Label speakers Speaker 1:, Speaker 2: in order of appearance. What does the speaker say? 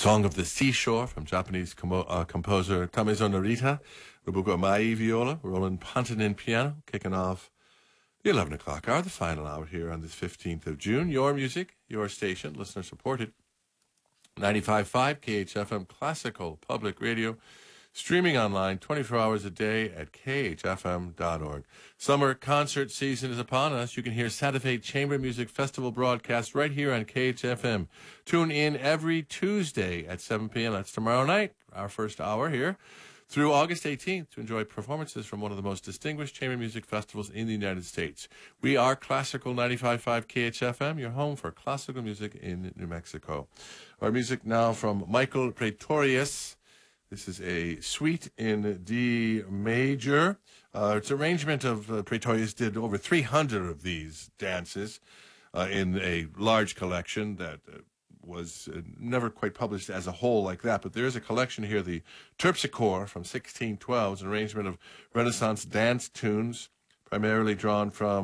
Speaker 1: Song of the Seashore from Japanese composer Tamezo Narita. Robugo Mai viola, Roland Pontanin piano, kicking off the 11 o'clock hour, the final hour here on this 15th of June. Your music, your station, listener supported. 95.5 KHFM Classical Public Radio. Streaming online 24 hours a day at khfm.org. Summer concert season is upon us. You can hear Santa Fe Chamber Music Festival broadcast right here on KHFM. Tune in every Tuesday at 7 p.m. That's tomorrow night, our first hour here, through August 18th to enjoy performances from one of the most distinguished chamber music festivals in the United States. We are Classical 95.5 KHFM, your home for classical music in New Mexico. Our music now from Michael Praetorius. This is a suite in D major. It's an arrangement of Praetorius did over 300 of these dances in a large collection that was never quite published as a whole like that. But there is a collection here, the Terpsichore from 1612, an arrangement of Renaissance dance tunes, primarily drawn from